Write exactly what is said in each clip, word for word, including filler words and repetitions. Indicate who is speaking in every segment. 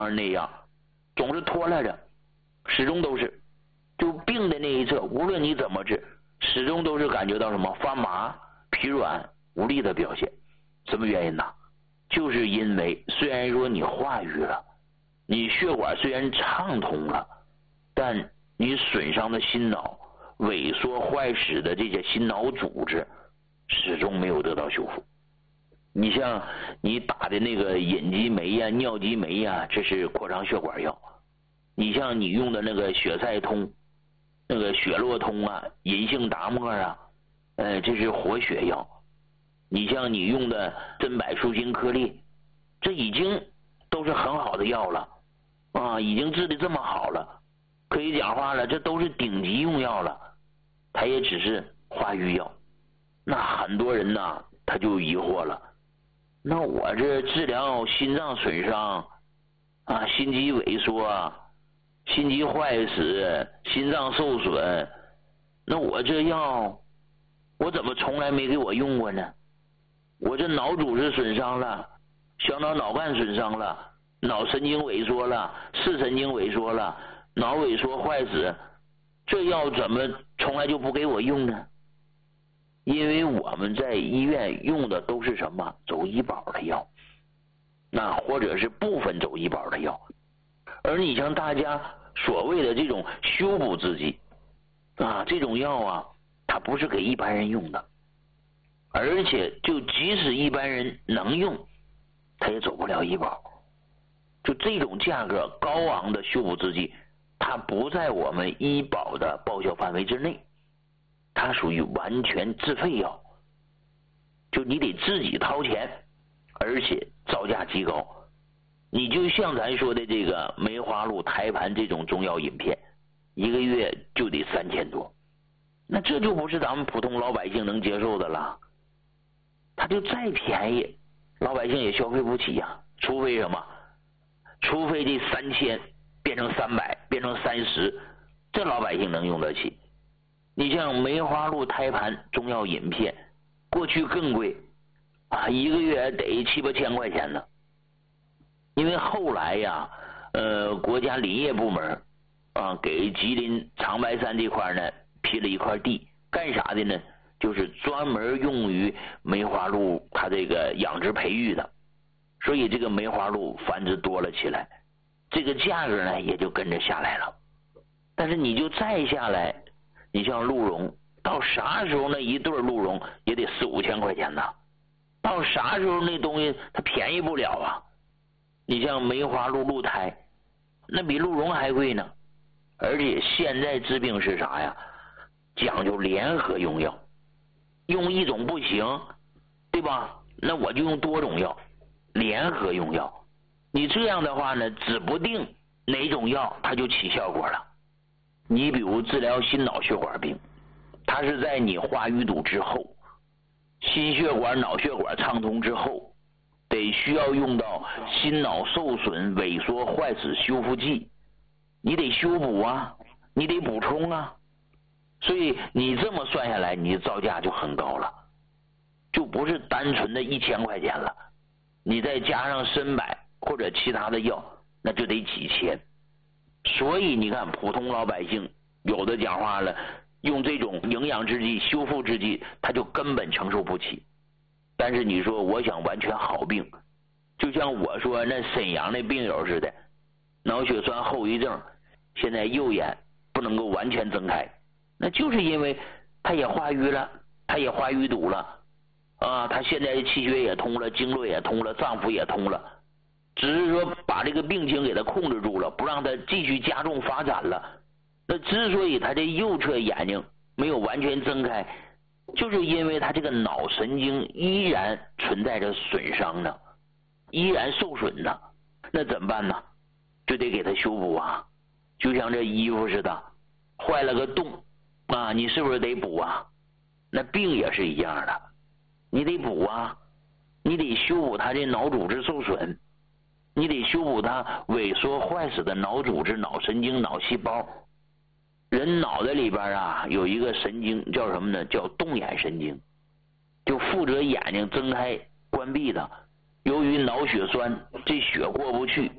Speaker 1: 那样，总是拖拉着，始终都是，就病的那一侧，无论你怎么治，始终都是感觉到什么发麻、疲软、无力的表现。什么原因呢？就是因为虽然说你化瘀了，你血管虽然畅通了，但你损伤的心脑、萎缩坏死的这些心脑组织始终没有得到修复。你像你打的那个隐激酶呀、尿激酶呀，这是扩张血管药；你像你用的那个血塞通、那个血络通啊、银杏达沫啊，呃，这是活血药；你像你用的珍柏舒心颗粒，这已经都是很好的药了啊，已经治的这么好了，可以讲话了，这都是顶级用药了，它也只是化瘀药。那很多人呢，他就疑惑了，那我这治疗心脏损伤啊、心肌萎缩、心肌坏死、心脏受损，那我这药我怎么从来没给我用过呢？我这脑组织损伤了，小脑脑干损伤了，脑神经萎缩了，视神经萎缩了，脑萎缩坏死，这药怎么从来就不给我用呢？因为我们在医院用的都是什么走医保的药，那或者是部分走医保的药，而你像大家所谓的这种修补制剂啊，这种药啊，它不是给一般人用的，而且就即使一般人能用，他也走不了医保。就这种价格高昂的修补制剂，它不在我们医保的报销范围之内，它属于完全自费药，就你得自己掏钱，而且造价极高。你就像咱说的这个梅花鹿胎盘这种中药饮片，一个月就得三千多，那这就不是咱们普通老百姓能接受的了。它就再便宜，老百姓也消费不起呀、啊。除非什么？除非这三千变成三百，变成三十，这老百姓能用得起。你像梅花鹿胎盘中药饮片，过去更贵啊，一个月得七八千块钱呢。因为后来呀，呃，国家林业部门啊，给吉林长白山这块呢批了一块地，干啥的呢？就是专门用于梅花鹿它这个养殖培育的，所以这个梅花鹿繁殖多了起来，这个价格呢也就跟着下来了。但是你就再下来，你像鹿茸，到啥时候那一对鹿茸也得四五千块钱呢？到啥时候那东西它便宜不了啊？你像梅花鹿鹿胎，那比鹿茸还贵呢。而且现在治病是啥呀？讲究联合用药，用一种不行，对吧？那我就用多种药，联合用药。你这样的话呢，指不定哪种药它就起效果了。你比如治疗心脑血管病，它是在你化淤堵之后，心血管脑血管畅通之后，得需要用到心脑受损萎缩坏死修复剂，你得修补啊，你得补充啊。所以你这么算下来，你的造价就很高了，就不是单纯的一千块钱了，你再加上参柏或者其他的药，那就得几千。所以你看普通老百姓有的讲话了，用这种营养制剂修复制剂他就根本承受不起。但是你说我想完全好病，就像我说那沈阳那病友似的，脑血栓后遗症，现在右眼不能够完全睁开，那就是因为他也化瘀了，他也化淤堵了啊，他现在气血也通了，经络也通了，脏腑也通了，只是说把这个病情给他控制住了，不让他继续加重发展了。那之所以他这右侧眼睛没有完全睁开，就是因为他这个脑神经依然存在着损伤呢，依然受损呢。那怎么办呢？就得给他修补啊，就像这衣服似的，坏了个洞啊，你是不是得补啊？那病也是一样的，你得补啊，你得修补他这脑组织受损，你得修补他萎缩坏死的脑组织、脑神经、脑细胞。人脑袋里边啊有一个神经叫什么呢？叫动眼神经，就负责眼睛睁开关闭的。由于脑血栓，这血过不去，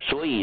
Speaker 1: 所以